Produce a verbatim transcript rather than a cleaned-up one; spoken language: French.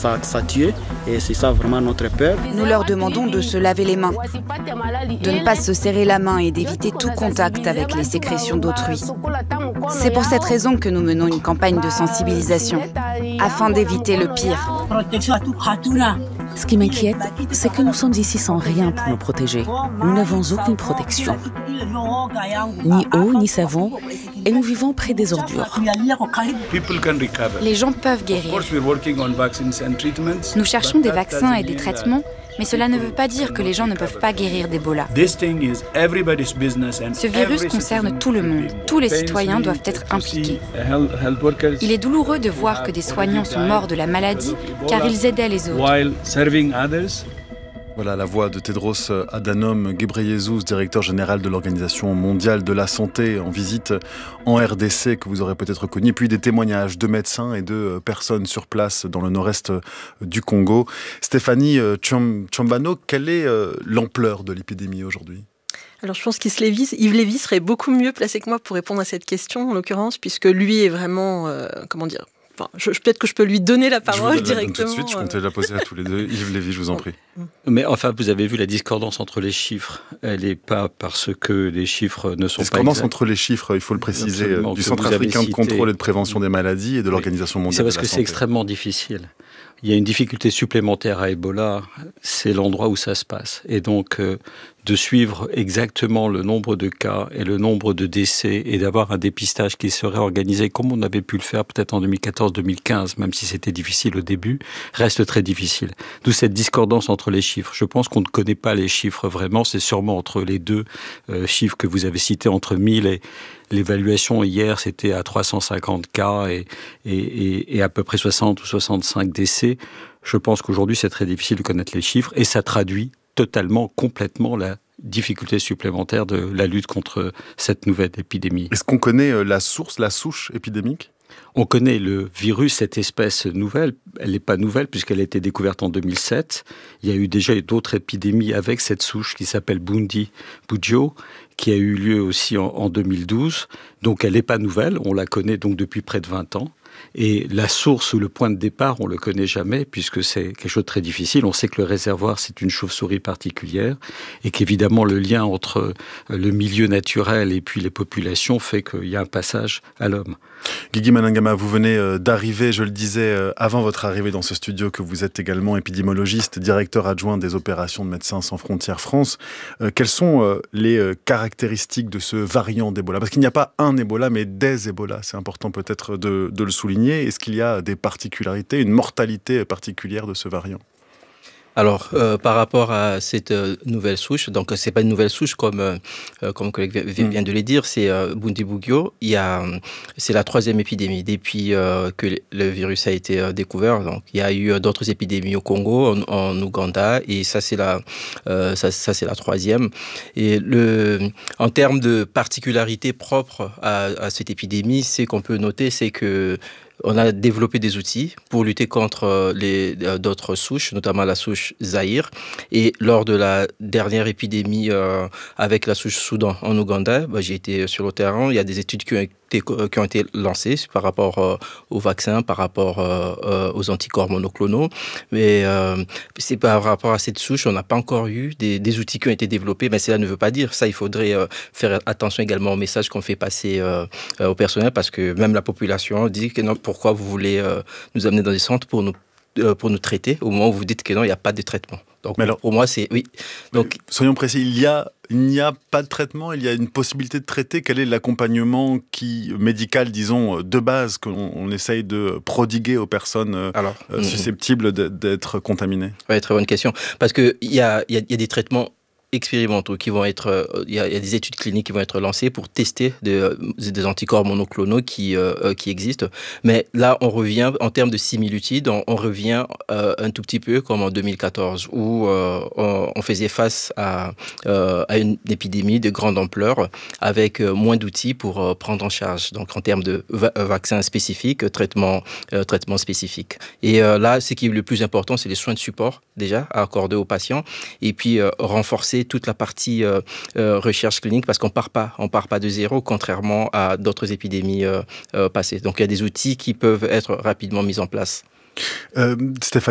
ça, ça tue. Et c'est ça vraiment notre peur. Nous leur demandons de se laver les mains, de ne pas se serrer la main et d'éviter tout contact avec les sécrétions d'autrui. C'est pour cette raison que nous menons une campagne de sensibilisation, afin d'éviter le pire. Ce qui m'inquiète, c'est que nous sommes ici sans rien pour nous protéger. Nous n'avons aucune protection. Ni eau, ni savon, et nous vivons près des ordures. Les gens peuvent guérir. Nous cherchons des vaccins et des traitements, mais cela ne veut pas dire que les gens ne peuvent pas guérir d'Ebola. Ce virus concerne tout le monde. Tous les citoyens doivent être impliqués. Il est douloureux de voir que des soignants sont morts de la maladie car ils aidaient les autres. Voilà la voix de Tedros Adhanom Ghebreyesus, directeur général de l'Organisation mondiale de la santé, en visite en R D C, que vous aurez peut-être connu, puis des témoignages de médecins et de personnes sur place dans le nord-est du Congo. Stéphanie Tchambano, quelle est l'ampleur de l'épidémie aujourd'hui ? Alors je pense qu'Yves Lévy, Yves Lévy serait beaucoup mieux placé que moi pour répondre à cette question, en l'occurrence, puisque lui est vraiment, euh, comment dire, Enfin, je, peut-être que je peux lui donner la parole je vous directement. Tout de suite, je comptais la poser à tous les deux. Yves Lévy, je vous en prie. Mais enfin, vous avez vu la discordance entre les chiffres. Elle n'est pas parce que les chiffres ne sont pas discordance exacts. entre les chiffres, il faut le préciser, Absolument, du Centre africain cité... de contrôle et de prévention des maladies et de l'Organisation mondiale de la santé. C'est parce que c'est extrêmement difficile. Il y a une difficulté supplémentaire à Ebola, c'est l'endroit où ça se passe. Et donc, euh, de suivre exactement le nombre de cas et le nombre de décès et d'avoir un dépistage qui serait organisé comme on avait pu le faire peut-être en deux mille quatorze deux mille quinze, même si c'était difficile au début, reste très difficile. D'où cette discordance entre les chiffres. Je pense qu'on ne connaît pas les chiffres vraiment, c'est sûrement entre les deux euh, chiffres que vous avez cités, entre mille et... L'évaluation hier, c'était à trois cent cinquante cas et, et, et, et à peu près soixante ou soixante-cinq décès. Je pense qu'aujourd'hui, c'est très difficile de connaître les chiffres et ça traduit totalement, complètement la difficulté supplémentaire de la lutte contre cette nouvelle épidémie. Est-ce qu'on connaît la source, la souche épidémique ? On connaît le virus, cette espèce nouvelle. Elle n'est pas nouvelle puisqu'elle a été découverte en deux mille sept. Il y a eu déjà d'autres épidémies avec cette souche qui s'appelle Bundi Bugyo, qui a eu lieu aussi en, en deux mille douze. Donc elle n'est pas nouvelle, on la connaît donc depuis près de vingt ans. Et la source ou le point de départ, on ne le connaît jamais puisque c'est quelque chose de très difficile. On sait que le réservoir, c'est une chauve-souris particulière et qu'évidemment, le lien entre le milieu naturel et puis les populations fait qu'il y a un passage à l'homme. Guigui Malangama, vous venez d'arriver, je le disais avant votre arrivée dans ce studio, que vous êtes également épidémiologiste, directeur adjoint des opérations de Médecins sans frontières France. Quelles sont les caractéristiques de ce variant d'Ebola ? Parce qu'il n'y a pas un Ebola, mais des Ebola. C'est important peut-être de, de le souligner. Est-ce qu'il y a des particularités, une mortalité particulière de ce variant ? Alors, euh, par rapport à cette euh, nouvelle souche, donc c'est pas une nouvelle souche comme euh, comme mon collègue vient de le dire, c'est euh, Bundi Bugyo. Il y a, c'est la troisième épidémie depuis euh, que le virus a été euh, découvert. Donc, il y a eu d'autres épidémies au Congo, en, en Ouganda, et ça c'est la euh, ça, ça c'est la troisième. Et le, en termes de particularité propre à, à cette épidémie, c'est qu'on peut noter, c'est que on a développé des outils pour lutter contre les, d'autres souches, notamment la souche Zaïre. Et lors de la dernière épidémie euh, avec la souche Soudan en Ouganda, bah, j'ai été sur le terrain. Il y a des études qui ont été, qui ont été lancées par rapport euh, aux vaccins, par rapport euh, aux anticorps monoclonaux. Mais euh, c'est par rapport à cette souche, on n'a pas encore eu des, des outils qui ont été développés. Mais cela ne veut pas dire ça. Il faudrait euh, faire attention également au message qu'on fait passer euh, au personnel, parce que même la population dit que non, pourquoi vous voulez euh, nous amener dans des centres pour nous, euh, pour nous traiter au moment où vous dites que non, il n'y a pas de traitement. Donc alors, pour moi, c'est oui. Donc, soyons précis, il y a il n'y a pas de traitement, il y a une possibilité de traiter. Quel est l'accompagnement qui, médical, disons, de base, qu'on on essaye de prodiguer aux personnes alors, euh, susceptibles de, d'être contaminées ? Oui, très bonne question. Parce qu'il y a, y, a, y a des traitements expérimentaux qui vont être, il y, y a des études cliniques qui vont être lancées pour tester des, des anticorps monoclonaux qui euh, qui existent. Mais là, on revient en termes de similitude, on, on revient euh, un tout petit peu comme en deux mille quatorze où euh, on, on faisait face à euh, à une épidémie de grande ampleur avec euh, moins d'outils pour euh, prendre en charge. Donc en termes de va- vaccins spécifiques, traitements euh, traitements spécifiques. Et euh, là, ce qui est le plus important, c'est les soins de support déjà à accorder aux patients et puis euh, renforcer toute la partie euh, euh, recherche clinique, parce qu'on part pas, on part pas de zéro, contrairement à d'autres épidémies euh, euh, passées. Donc il y a des outils qui peuvent être rapidement mis en place. Euh, Stéphane